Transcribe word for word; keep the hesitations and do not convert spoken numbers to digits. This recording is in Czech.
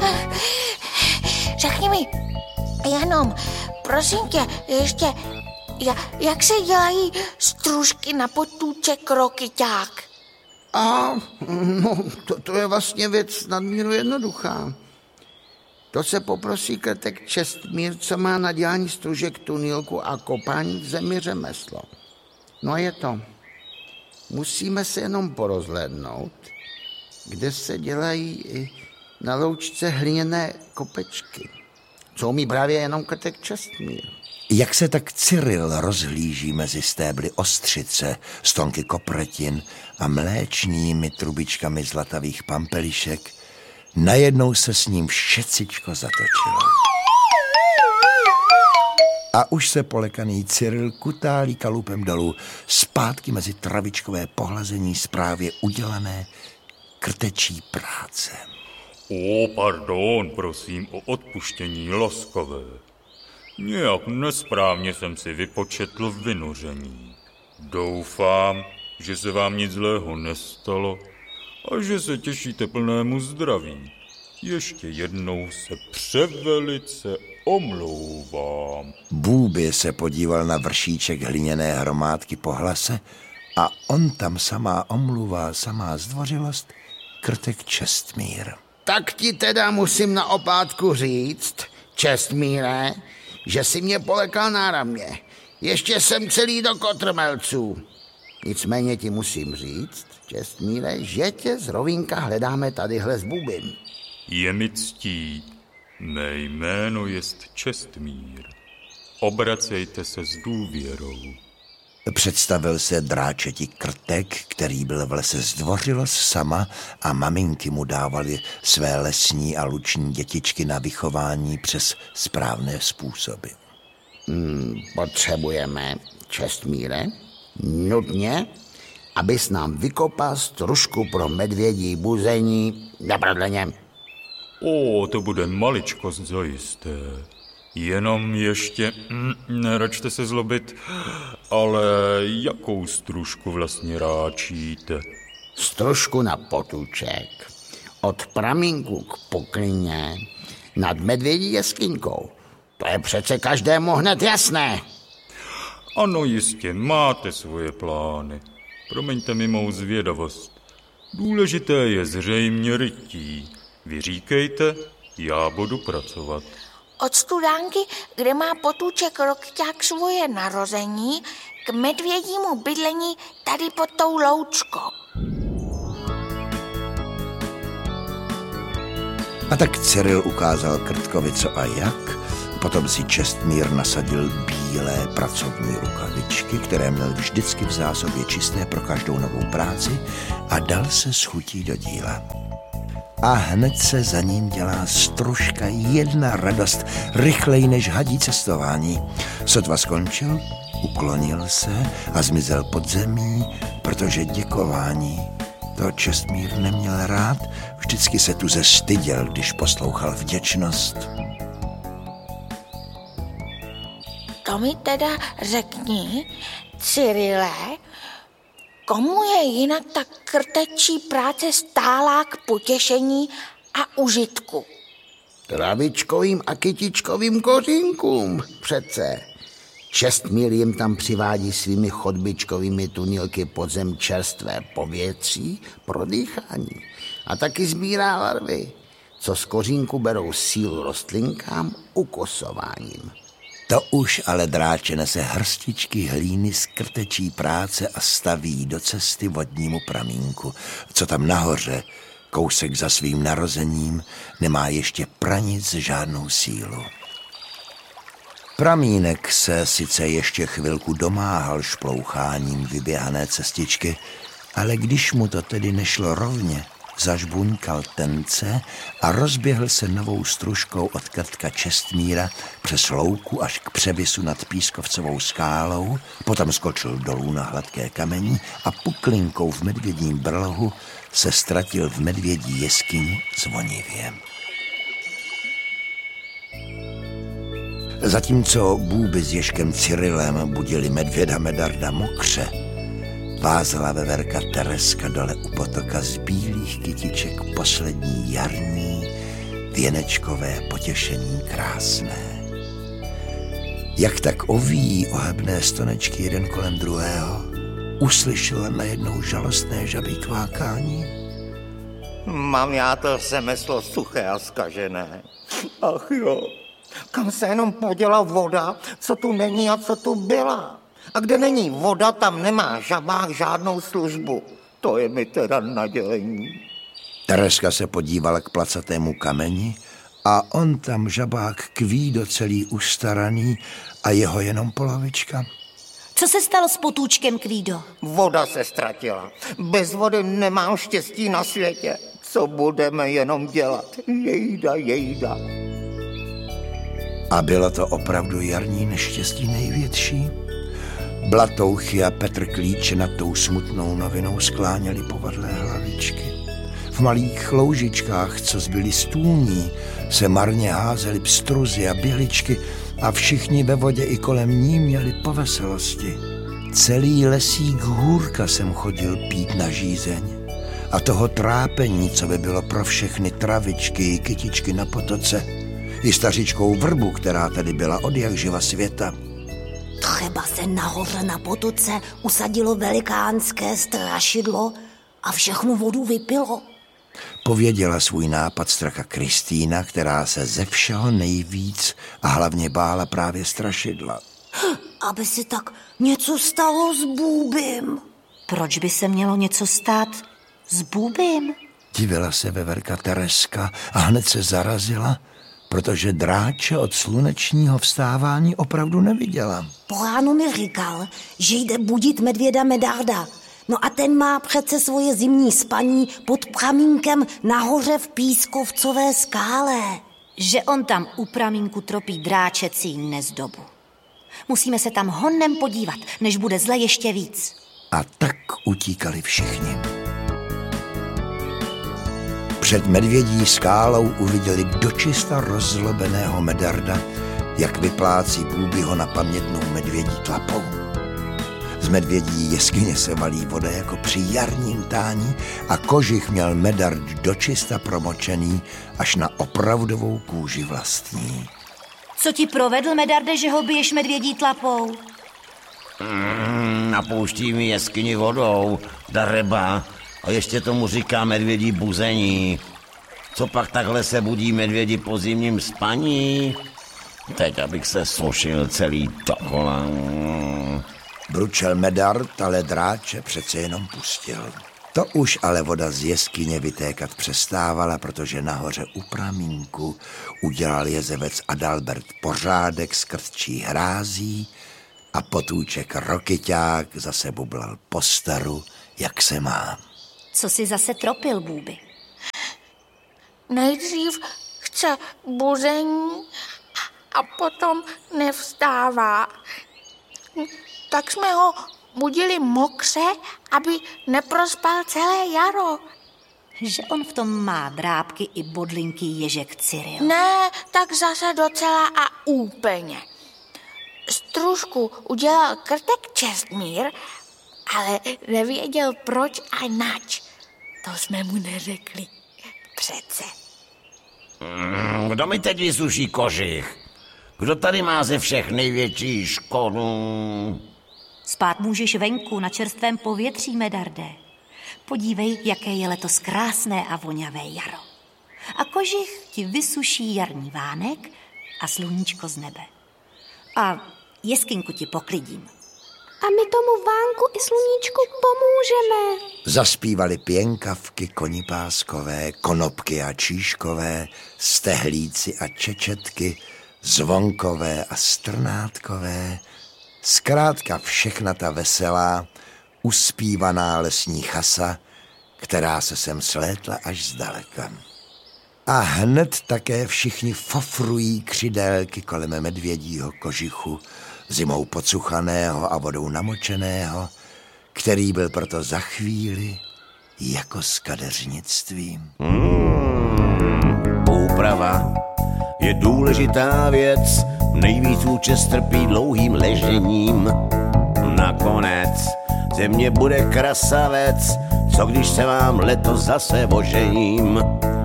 Řekni mi, jenom, prosím tě, ještě, jak se dělají stružky na potůček rokyťák? A, no, to, to je vlastně věc nadmíru jednoduchá. To se poprosí krtek Čestmír, co má na dělání stružek, tunýlku a kopání v zemi řemeslo. No a je to. Musíme se jenom porozhlédnout, kde se dělají na loučce hliněné kopečky, co umí právě jenom krtek Čestmír. Jak se tak Cyril rozhlíží mezi stébly ostřice, stonky kopretin a mléčnými trubičkami zlatavých pampelišek, najednou se s ním všecičko zatočilo. A už se polekaný Cyril kutálí kalupem dolů zpátky mezi travičkové pohlazení správě udělané krtečí práce. O, pardon, prosím o odpuštění, laskavé. Nějak nesprávně jsem si vypočetl vynoření. Doufám, že se vám nic zlého nestalo a že se těšíte plnému zdraví. Ještě jednou se převelice omlouvám. Bůbě se podíval na vršíček hliněné hromádky po hlase a on tam samá omluva, samá zdvořilost, krtek Čestmír. Tak ti teda musím na opátku říct, Čestmíre, že si mě polekal náramně. Ještě jsem celý do kotrmelců. Nicméně ti musím říct, Čestmíre, že tě z rovínka hledáme tadyhle s Bůbym. Je mi ctí. Mé jméno jest Čestmír. Obracejte se s důvěrou. Představil se dráčeti krtek, který byl v lese zdvořilost sama a maminky mu dávali své lesní a luční dětičky na vychování přes správné způsoby. Hmm, potřebujeme, Čestmíre, nutně, abys nám vykopal stružku pro medvědí buzení neprodleně. O, to bude maličkost zajisté. Jenom ještě, mm, neračte se zlobit, ale jakou stružku vlastně ráčíte? Stružku na potůček, od pramínku k poklině, nad medvědí jeskyňkou. To je přece každému hned jasné. Ano, jistě, máte svoje plány. Promiňte mi mou zvědavost. Důležité je zřejmě rytí. Vy říkejte, já budu pracovat. Od studánky, kde má potůček rokyťák svoje narození, k medvědímu bydlení tady pod tou loučkou. A tak Cyril ukázal krtkovi co a jak, potom si Čestmír nasadil bílé pracovní rukavičky, které měl vždycky v zásobě čisté pro každou novou práci a dal se s chutí do díla. A hned se za ním dělá stružka, jedna radost, rychleji než hadí cestování. Sotva skončil, uklonil se a zmizel pod zemí, protože děkování to Čestmír neměl rád, vždycky se tu zestyděl, když poslouchal vděčnost. To mi teda řekni, Cyrile, komu je jinak ta krtečí práce stálá k potěšení a užitku? Travičkovým a kytičkovým kořínkům přece. Čestmír jim tam přivádí svými chodbičkovými tunilky podzem čerstvé povětří pro dýchání. A taky sbírá larvy, co z kořínku berou sílu rostlinkám ukosováním. To už ale dráče nese hrstičky hlíny z krtečí práce a staví do cesty vodnímu pramínku, co tam nahoře, kousek za svým narozením, nemá ještě pranic žádnou sílu. Pramínek se sice ještě chvilku domáhal šploucháním vyběhané cestičky, ale když mu to tedy nešlo rovně, zažbuňkal tence a rozběhl se novou stružkou od krtka Čestmíra přes louku až k převisu nad Pískovcovou skálou, potom skočil dolů na hladké kamení a puklinkou v medvědím brlohu se ztratil v medvědí jeskyni zvonivě. Zatímco Bůby s Ježkem Cyrilem budili medvěda Medarda mokře, vázala veverka Tereska dole u potoka z bílých kytiček poslední jarní, věnečkové potěšení krásné. Jak tak ovíjí ohebné stonečky jeden kolem druhého, uslyšela najednou žalostné žabí kvákání. Mám já to řemeslo suché a zkažené. Ach jo, kam se jenom poděla voda, co tu není a co tu byla. A kde není voda, tam nemá žabák žádnou službu. To je mi teda nadělení. Tereska se podívala k placatému kameni a on tam žabák kvído celý ustaraný a jeho jenom polovička. Co se stalo s potůčkem, Kvído? Voda se ztratila. Bez vody nemám štěstí na světě. Co budeme jenom dělat? Jejda, jejda. A bylo to opravdu jarní neštěstí největší? Blatouchy a Petr Klíč nad tou smutnou novinou skláněli povadlé hlavičky. V malých loužičkách, co zbyly stůní, se marně házely pstruzy a běličky a všichni ve vodě i kolem ní měli po veselosti. Celý lesík hůrka sem chodil pít na žízeň. A toho trápení, co by bylo pro všechny travičky i kytičky na potoce, i stařičkou vrbu, která tady byla od jak živa světa. Třeba se nahoře na potoce usadilo velikánské strašidlo a všechnu vodu vypilo. Pověděla svůj nápad straka Kristýna, která se ze všeho nejvíc a hlavně bála právě strašidla. Aby se tak něco stalo s Bůbym. Proč by se mělo něco stát s Bůbym? Divila se veverka Tereska a hned se zarazila, protože Dráče od slunečního vstávání opravdu neviděla. Po ránu mi říkal, že jde budit medvěda Medarda. No a ten má přece svoje zimní spaní pod pramínkem nahoře v Pískovcové skále. Že on tam u pramínku tropí dráčecí nezdobu. Musíme se tam honem podívat, než bude zle ještě víc. A tak utíkali všichni. Před medvědí skálou uviděli dočista rozzlobeného Medarda, jak vyplácí Bůbyho na pamětnou medvědí tlapou. Z medvědí jeskyně se valí voda jako při jarním tání a kožich měl Medard dočista promočený až na opravdovou kůži vlastní. Co ti provedl, Medarde, že ho biješ medvědí tlapou? Mm, napouští mi jeskyni vodou, dareba, a ještě tomu říká medvědí buzení. Co pak takhle se budí medvědi po zimním spaní? Teď, abych se sušil celý dokola. Bručel Medard, ale Dráče přece jenom pustil. To už ale voda z jeskyně vytékat přestávala, protože nahoře u pramínku udělal jezevec Adalbert pořádek z krtčí hrází a potůček Rokyťák zase bublal po staru, jak se má. Co si zase tropil, Bůby? Nejdřív chce buzení a potom nevstává. Tak jsme ho budili mokře, aby neprospal celé jaro. Že on v tom má drápky i bodlinky ježek Cyril. Ne, tak zase docela a úplně. Stružku udělal krtek Čestmír, ale nevěděl proč a nač. To jsme mu neřekli. Přece. Kdo mi teď vysuší kožich? Kdo tady má ze všech největší škodu? Spát můžeš venku na čerstvém povětří, Medarde. Podívej, jaké je letos krásné a voňavé jaro. A kožich ti vysuší jarní vánek a sluníčko z nebe. A jeskynku ti poklidím. A my tomu vánku i sluníčku pomůžeme. Zaspívali pěnkavky, konipáskové, konopky a číškové, stehlíci a čečetky, zvonkové a strnátkové, zkrátka všechna ta veselá, uspívaná lesní chasa, která se sem slétla až zdaleka. A hned také všichni fofrují křidélky kolem medvědího kožichu, zimou pocuchaného a vodou namočeného, který byl proto za chvíli jako s kadeřnictvím. Hmm, úprava je důležitá věc, nejvíc účest trpí dlouhým ležením. Nakonec ze mě bude krasavec, co když se vám letos zase ožením.